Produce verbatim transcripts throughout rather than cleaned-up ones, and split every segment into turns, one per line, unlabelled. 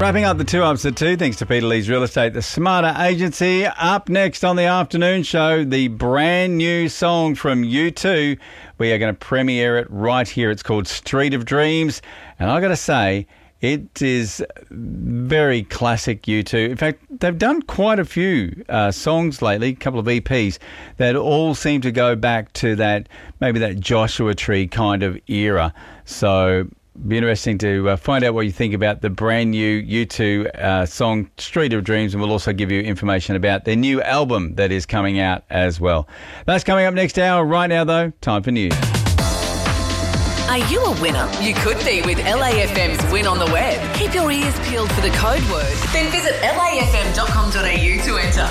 Wrapping up the two ups at two, thanks to Peter Lee's Real Estate, the Smarter Agency. Up next on the afternoon show, the brand new song from U two. We are going to premiere it right here. It's called Street of Dreams. And I got to say, it is very classic U two. In fact, they've done quite a few uh, songs lately, a couple of E Ps, that all seem to go back to that, maybe that Joshua Tree kind of era. So be interesting to uh, find out what you think about the brand new U two uh, song Street of Dreams, and we'll also give you information about their new album that is coming out as well. That's coming up next hour. Right now, though, time for news.
Are you a winner? You could be with L A F M's Win on the Web. Keep your ears peeled for the code word. Then visit L A F M dot com dot A U to enter.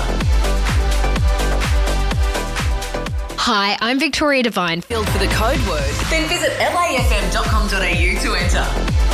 Hi, I'm Victoria Devine.
Filled for the code word. Then visit L A F M dot com dot A U to enter.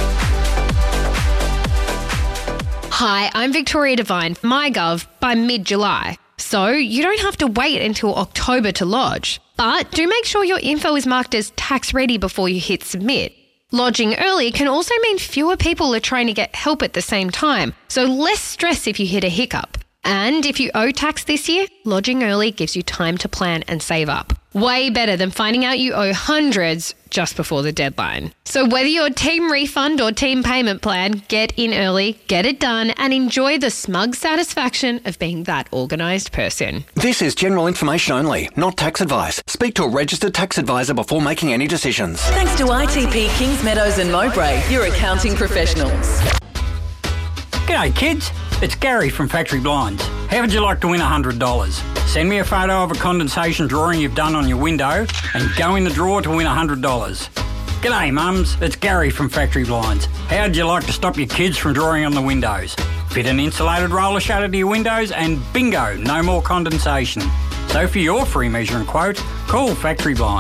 Hi, I'm Victoria Devine. MyGov by mid-July. So you don't have to wait until October to lodge. But do make sure your info is marked as tax ready before you hit submit. Lodging early can also mean fewer people are trying to get help at the same time, so less stress if you hit a hiccup. And if you owe tax this year, lodging early gives you time to plan and save up. Way better than finding out you owe hundreds just before the deadline. So whether you're team refund or team payment plan, get in early, get it done, and enjoy the smug satisfaction of being that organised person.
This is general information only, not tax advice. Speak to a registered tax advisor before making any decisions.
Thanks to I T P Kings Meadows and Mowbray, your accounting professionals.
G'day kids, it's Gary from Factory Blinds. How would you like to win one hundred dollars? Send me a photo of a condensation drawing you've done on your window and go in the draw to win one hundred dollars. G'day mums, it's Gary from Factory Blinds. How'd you like to stop your kids from drawing on the windows? Fit an insulated roller shutter to your windows and bingo, no more condensation. So for your free measure and quote, call Factory Blinds.